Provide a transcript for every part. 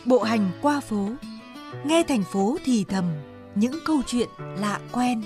Bộ hành qua phố, nghe thành phố thì thầm những câu chuyện lạ quen.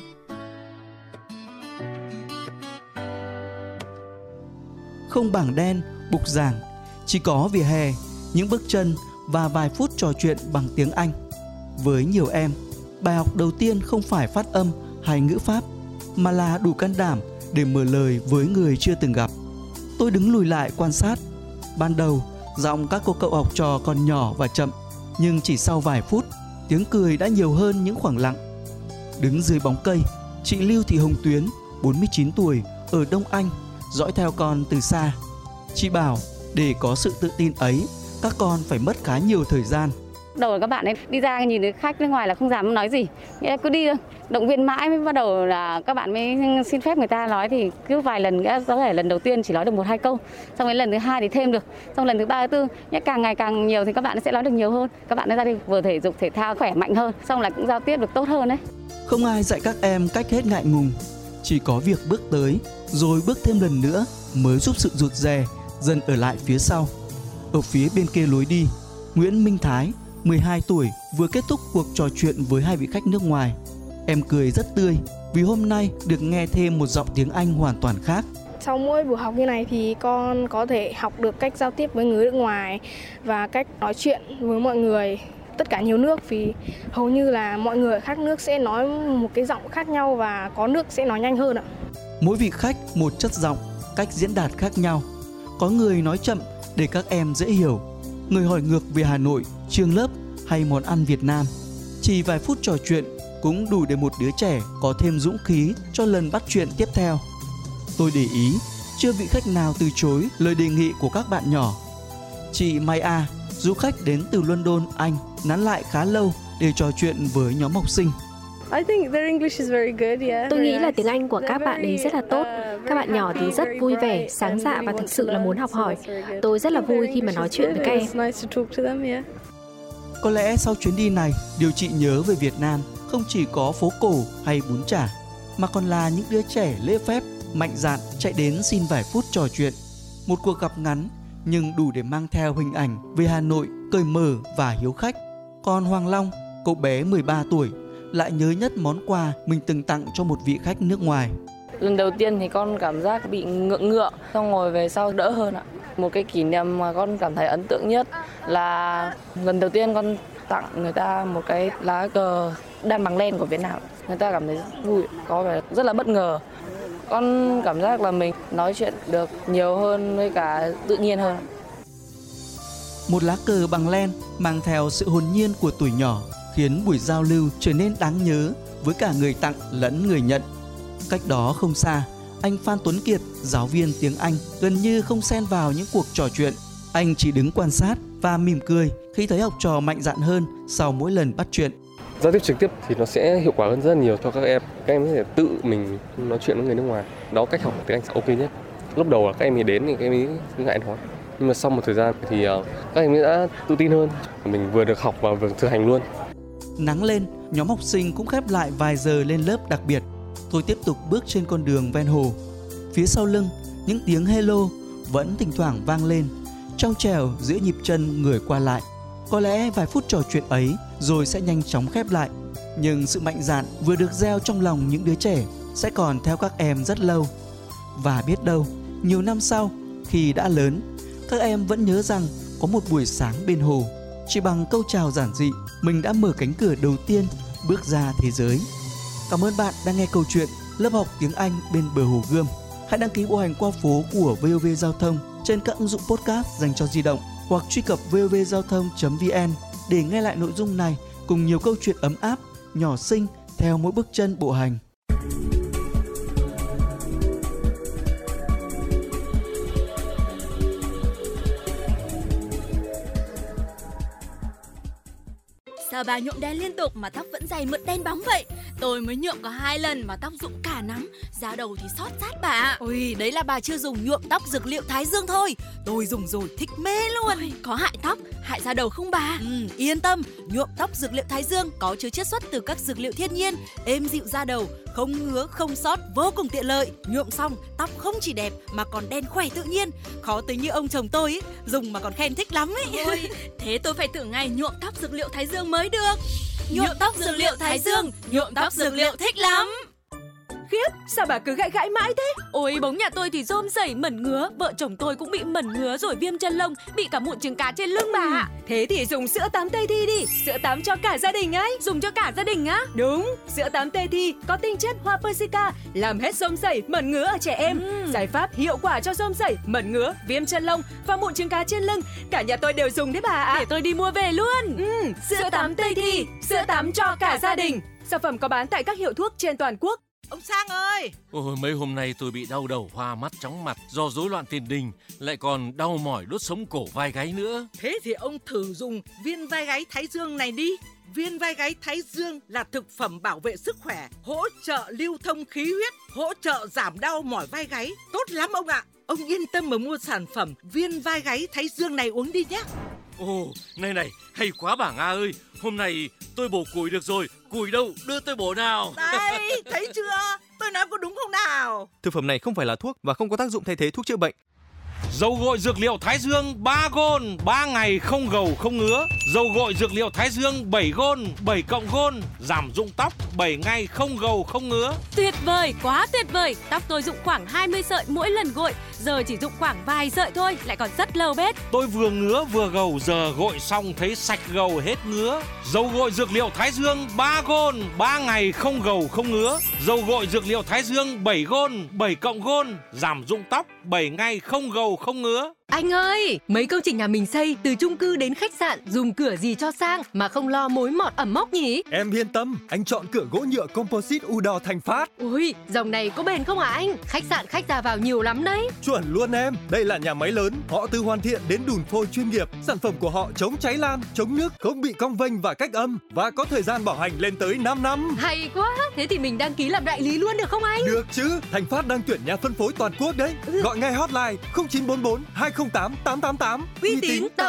Không bảng đen, bục giảng, chỉ có vỉa hè, những bước chân và vài phút trò chuyện bằng tiếng Anh. Với nhiều em, bài học đầu tiên không phải phát âm hay ngữ pháp, mà là đủ can đảm để mở lời với người chưa từng gặp. Tôi đứng lùi lại quan sát. Ban đầu, giọng các cô cậu học trò còn nhỏ và chậm, nhưng chỉ sau vài phút, tiếng cười đã nhiều hơn những khoảng lặng. Đứng dưới bóng cây, chị Lưu Thị Hồng Tuyến, 49 tuổi, ở Đông Anh, dõi theo con từ xa. Chị bảo, để có sự tự tin ấy, các con phải mất khá nhiều thời gian. Đầu là các bạn ấy đi ra nhìn thấy khách bên ngoài là không dám nói gì, nghĩa cứ đi động viên mãi mới bắt đầu là các bạn mới xin phép người ta nói, thì cứ vài lần, nghĩa có thể lần đầu tiên chỉ nói được 1-2 câu, xong đến lần thứ 2 thì thêm được, xong lần thứ 3, thứ 4, nghĩa càng ngày càng nhiều thì các bạn sẽ nói được nhiều hơn, các bạn ra đi vừa thể dục thể thao khỏe mạnh hơn, xong là cũng giao tiếp được tốt hơn đấy. Không ai dạy các em cách hết ngại ngùng, chỉ có việc bước tới rồi bước thêm lần nữa mới giúp sự rụt rè dần ở lại phía sau. Ở phía bên kia lối đi, Nguyễn Minh Thái, 12 tuổi, vừa kết thúc cuộc trò chuyện với 2 vị khách nước ngoài. Em cười rất tươi vì hôm nay được nghe thêm một giọng tiếng Anh hoàn toàn khác. Sau mỗi buổi học như này thì con có thể học được cách giao tiếp với người nước ngoài và cách nói chuyện với mọi người tất cả nhiều nước, vì hầu như là mọi người ở khác nước sẽ nói một cái giọng khác nhau và có nước sẽ nói nhanh hơn ạ. Mỗi vị khách một chất giọng, cách diễn đạt khác nhau. Có người nói chậm để các em dễ hiểu, người hỏi ngược về Hà Nội, trường lớp hay món ăn Việt Nam. Chỉ vài phút trò chuyện cũng đủ để một đứa trẻ có thêm dũng khí cho lần bắt chuyện tiếp theo. Tôi để ý, chưa vị khách nào từ chối lời đề nghị của các bạn nhỏ. Chị Mai A, du khách đến từ London, Anh, nán lại khá lâu để trò chuyện với nhóm học sinh. Tôi nghĩ là tiếng Anh của các bạn ấy rất là tốt. Các bạn nhỏ thì rất vui vẻ, sáng dạ và thực sự là muốn học hỏi. Tôi rất là vui khi mà nói chuyện với các em. Có lẽ sau chuyến đi này, điều chị nhớ về Việt Nam không chỉ có phố cổ hay bún chả, mà còn là những đứa trẻ lễ phép, mạnh dạn chạy đến xin vài phút trò chuyện. Một cuộc gặp ngắn nhưng đủ để mang theo hình ảnh về Hà Nội cởi mở và hiếu khách. Còn Hoàng Long, cậu bé 13 tuổi, lại nhớ nhất món quà mình từng tặng cho một vị khách nước ngoài. Lần đầu tiên thì con cảm giác bị ngượng, xong rồi về sau đỡ hơn ạ. Một cái kỷ niệm mà con cảm thấy ấn tượng nhất là lần đầu tiên con tặng người ta một cái lá cờ đan bằng len của Việt Nam. Người ta cảm thấy vui, có vẻ rất là bất ngờ. Con cảm giác là mình nói chuyện được nhiều hơn với cả tự nhiên hơn. Một lá cờ bằng len mang theo sự hồn nhiên của tuổi nhỏ khiến buổi giao lưu trở nên đáng nhớ với cả người tặng lẫn người nhận. Cách đó không xa, anh Phan Tuấn Kiệt, giáo viên tiếng Anh, gần như không xen vào những cuộc trò chuyện. Anh chỉ đứng quan sát và mỉm cười khi thấy học trò mạnh dạn hơn sau mỗi lần bắt chuyện. Giao tiếp trực tiếp thì nó sẽ hiệu quả hơn rất là nhiều cho các em. Các em có thể tự mình nói chuyện với người nước ngoài. Đó, cách học tiếng Anh sẽ ok nhất. Lúc đầu là các em ấy đến thì các em ấy ngại nói. Nhưng mà sau một thời gian thì các em ấy đã tự tin hơn. Mình vừa được học và vừa thực hành luôn. Nắng lên, nhóm học sinh cũng khép lại vài giờ lên lớp đặc biệt. Tôi tiếp tục bước trên con đường ven hồ. Phía sau lưng, những tiếng hello vẫn thỉnh thoảng vang lên, trong trẻo giữa nhịp chân người qua lại. Có lẽ vài phút trò chuyện ấy rồi sẽ nhanh chóng khép lại. Nhưng sự mạnh dạn vừa được gieo trong lòng những đứa trẻ sẽ còn theo các em rất lâu. Và biết đâu, nhiều năm sau, khi đã lớn, các em vẫn nhớ rằng có một buổi sáng bên hồ, chỉ bằng câu chào giản dị, mình đã mở cánh cửa đầu tiên bước ra thế giới. Cảm ơn bạn đang nghe câu chuyện lớp học tiếng Anh bên bờ hồ Gươm. Hãy đăng ký bộ hành qua phố của VOV Giao thông trên các ứng dụng podcast dành cho di động hoặc truy cập vovgiao thông.vn để nghe lại nội dung này cùng nhiều câu chuyện ấm áp, nhỏ xinh theo mỗi bước chân bộ hành. Sao bà nhuộm đen liên tục mà tóc vẫn dày mượt đen bóng vậy? Tôi mới nhuộm có 2 lần mà tóc rụng cả nắng, da đầu thì xót rát bà ạ. Ôi, đấy là bà chưa dùng nhuộm tóc dược liệu Thái Dương thôi. Tôi dùng rồi thích mê luôn. Ôi, có hại tóc, hại da đầu không bà? Yên tâm, nhuộm tóc dược liệu Thái Dương có chứa chiết xuất từ các dược liệu thiên nhiên, êm dịu da đầu, không ngứa, không xót, vô cùng tiện lợi. Nhuộm xong, tóc không chỉ đẹp mà còn đen khỏe tự nhiên. Khó tính như ông chồng tôi ấy, dùng mà còn khen thích lắm ấy. Ôi, thế tôi phải thử ngay nhuộm tóc dược liệu Thái Dương mới được. Nhuộm tóc dược liệu Thái Dương, nhuộm tóc dược liệu thích lắm. Khiếp, sao bà cứ gãi gãi mãi thế? Ôi, bóng nhà tôi thì rôm rẩy mẩn ngứa, vợ chồng tôi cũng bị mẩn ngứa rồi viêm chân lông, bị cả mụn trứng cá trên lưng bà ạ. Thế thì dùng sữa tắm Tây Thi đi, sữa tắm cho cả gia đình ấy. Dùng cho cả gia đình á? Đúng, sữa tắm Tây Thi có tinh chất hoa Persica, làm hết rôm rẩy, mẩn ngứa ở trẻ em. Giải pháp hiệu quả cho rôm rẩy, mẩn ngứa, viêm chân lông và mụn trứng cá trên lưng. Cả nhà tôi đều dùng đấy bà ạ. Để tôi đi mua về luôn. Sữa tắm Tây Thi, sữa tắm cho cả gia đình. Sản phẩm có bán tại các hiệu thuốc trên toàn quốc. Ông Sang ơi! Ôi, mấy hôm nay tôi bị đau đầu, hoa mắt, chóng mặt do rối loạn tiền đình, lại còn đau mỏi đốt sống cổ vai gáy nữa. Thế thì ông thử dùng viên vai gáy Thái Dương này đi. Viên vai gáy Thái Dương là thực phẩm bảo vệ sức khỏe, hỗ trợ lưu thông khí huyết, hỗ trợ giảm đau mỏi vai gáy. Tốt lắm ông ạ! Ông yên tâm mà mua sản phẩm viên vai gáy Thái Dương này uống đi nhé. Ồ, này, hay quá bà Nga ơi. Hôm nay tôi bổ củi được rồi. Củi đâu, đưa tôi bổ nào. Đấy, thấy chưa? Tôi nói có đúng không nào? Thực phẩm này không phải là thuốc và không có tác dụng thay thế thuốc chữa bệnh. Dầu gội dược liệu Thái Dương 3 gôn, 3 ngày không gầu không ngứa. Dầu gội dược liệu Thái Dương 7 gôn, 7 cộng gôn, giảm rụng tóc 7 ngày không gầu không ngứa. Tuyệt vời, quá tuyệt vời. Tóc tôi rụng khoảng 20 sợi mỗi lần gội, giờ chỉ rụng khoảng vài sợi thôi, lại còn rất lâu bết. Tôi vừa ngứa vừa gầu, giờ gội xong thấy sạch gầu hết ngứa. Dầu gội dược liệu Thái Dương 3 gôn, 3 ngày không gầu không ngứa. Dầu gội dược liệu Thái Dương 7 gôn, 7 cộng gôn, giảm rụng tóc 7 ngày không gầu không ngứa. Anh ơi, mấy công trình nhà mình xây từ chung cư đến khách sạn dùng cửa gì cho sang mà không lo mối mọt ẩm mốc nhỉ? Em yên tâm, anh chọn cửa gỗ nhựa composite Udor Thành Phát. Ui, dòng này có bền không hả anh? Khách sạn khách ra vào nhiều lắm đấy. Chuẩn luôn em, đây là nhà máy lớn, họ từ hoàn thiện đến đùn phôi chuyên nghiệp. Sản phẩm của họ chống cháy lan, chống nước, không bị cong vênh và cách âm và có thời gian bảo hành lên tới 5 năm. Hay quá, thế thì mình đăng ký làm đại lý luôn được không anh? Được chứ, Thành Phát đang tuyển nhà phân phối toàn quốc đấy. Gọi ngay hotline 0944 208 888. Uy tín